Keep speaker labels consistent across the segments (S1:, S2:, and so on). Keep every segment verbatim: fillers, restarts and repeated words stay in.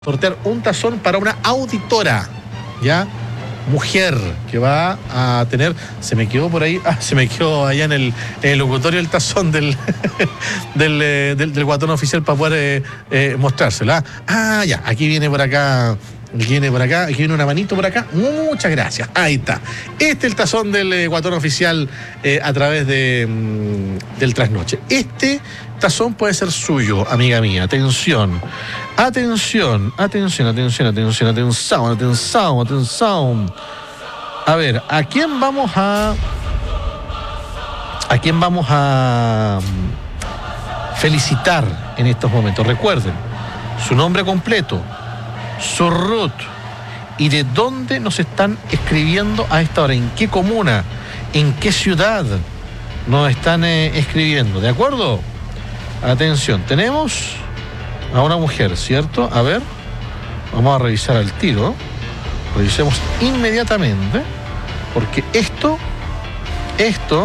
S1: sortear un tazón para una auditora, ¿ya? Mujer, que va a tener, se me quedó por ahí, ah, se me quedó allá en el, en el locutorio el tazón del, del, eh, del, del guatón oficial para poder eh, eh, mostrárselo. ¿ah? ah, ya, aquí viene por acá, aquí viene por acá, aquí viene una manito por acá, muchas gracias, ahí está. Este es el tazón del eh, guatón oficial eh, a través de, mm, del trasnoche. Este tazón puede ser suyo, amiga mía, atención. Atención, atención, atención, atención, atención, atención, atención. A ver, ¿a quién vamos a... ¿A quién vamos a felicitar en estos momentos? Recuerden, su nombre completo, su root y de dónde nos están escribiendo a esta hora, en qué comuna, en qué ciudad nos están eh, escribiendo, ¿de acuerdo? Atención, tenemos a una mujer, ¿cierto? A ver, vamos a revisar al tiro. Revisemos inmediatamente, porque esto, esto,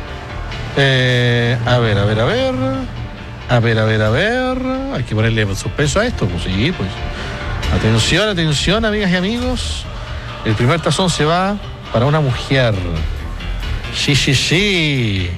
S1: eh, a ver, a ver, a ver, a ver, a ver, a ver, hay que ponerle suspenso a esto, pues sí, pues. Atención, atención, amigas y amigos. El primer tazón se va para una mujer. Sí, sí, sí.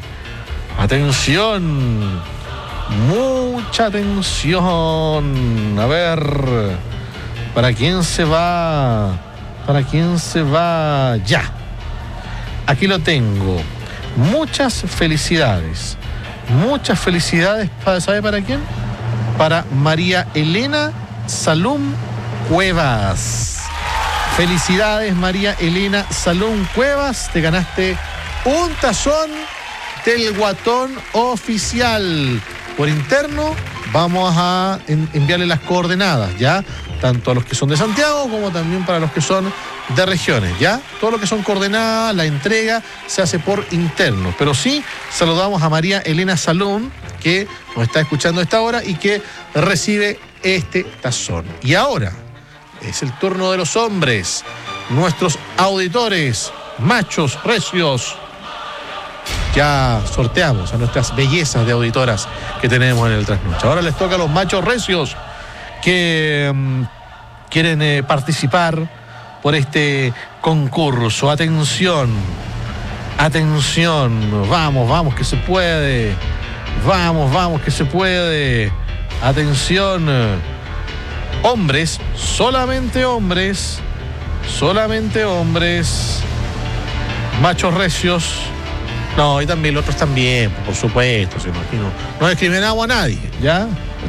S1: Atención. Mucha atención. A ver, ¿para quién se va? ¿Para quién se va? Ya. Aquí lo tengo. Muchas felicidades. Muchas felicidades. ¿Sabe para quién? Para María Elena Salum Cuevas. Felicidades, María Elena Salum Cuevas. Te ganaste un tazón del guatón oficial. Por interno vamos a enviarle las coordenadas, ¿ya? Tanto a los que son de Santiago como también para los que son de regiones, ¿ya? Todo lo que son coordenadas, la entrega se hace por interno. Pero sí, saludamos a María Elena Salum, que nos está escuchando a esta hora y que recibe este tazón. Y ahora es el turno de los hombres, nuestros auditores, machos recios. Ya sorteamos a nuestras bellezas de auditoras que tenemos en el trasnoche. Ahora les toca a los machos recios que um, quieren eh, participar por este concurso. Atención, atención, vamos, vamos que se puede. Vamos, vamos que se puede. Atención, hombres, solamente hombres, solamente hombres, machos recios. No, y también los otros también, por supuesto, si no, aquí no, no discriminamos a nadie, ¿ya?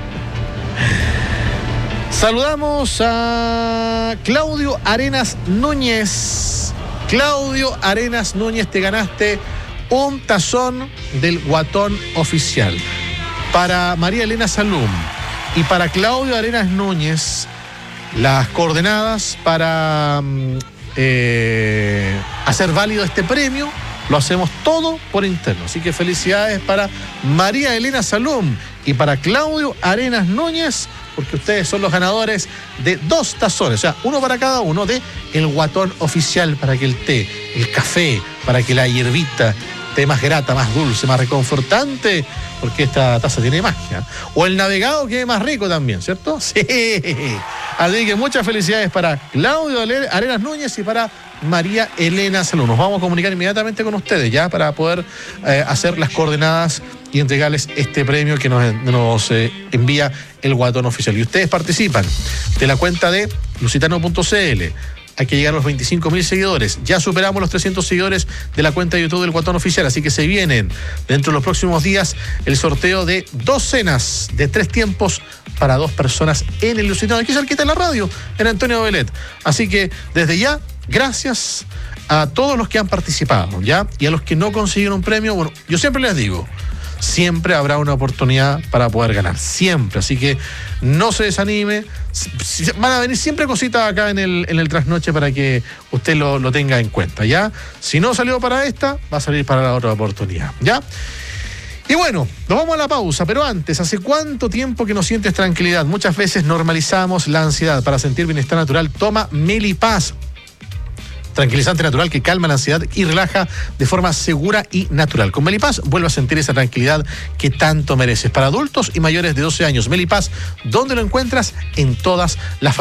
S1: Saludamos a Claudio Arenas Núñez. Claudio Arenas Núñez, te ganaste un tazón del guatón oficial. Para María Elena Salum y para Claudio Arenas Núñez, las coordenadas para eh, hacer válido este premio. Lo hacemos todo por interno. Así que felicidades para María Elena Salum y para Claudio Arenas Núñez, porque ustedes son los ganadores de dos tazones, o sea, uno para cada uno de el guatón oficial, para que el té, el café, para que la hierbita esté más grata, más dulce, más reconfortante, porque esta taza tiene magia. O el navegado quede más rico también, ¿cierto? Sí. Así que muchas felicidades para Claudio Arenas Núñez y para María Elena Salum. Nos vamos a comunicar inmediatamente con ustedes ya para poder eh, hacer las coordenadas y entregarles este premio que nos, nos eh, envía el guatón oficial. Y ustedes participan de la cuenta de lusitano punto c l. Hay que llegar a los veinticinco mil seguidores. Ya superamos los trescientos seguidores de la cuenta de YouTube del Guatón Oficial. Así que se vienen dentro de los próximos días el sorteo de dos cenas de tres tiempos para dos personas en el Lusitano. Aquí cerquita de la radio, en Antonio Belet. Así que desde ya, gracias a todos los que han participado, ¿ya? Y a los que no consiguieron un premio, bueno, yo siempre les digo, siempre habrá una oportunidad para poder ganar, siempre, así que no se desanime, van a venir siempre cositas acá en el, en el trasnoche para que usted lo, lo tenga en cuenta, ¿ya? Si no salió para esta, va a salir para la otra oportunidad, ¿ya? Y bueno, nos vamos a la pausa, pero antes, ¿hace cuánto tiempo que no sientes tranquilidad? Muchas veces normalizamos la ansiedad. Para sentir bienestar natural, toma Melipaz. tranquilizante natural que calma la ansiedad y relaja de forma segura y natural. Con Melipaz vuelve a sentir esa tranquilidad que tanto mereces. Para adultos y mayores de doce años, Melipaz, ¿dónde lo encuentras? En todas las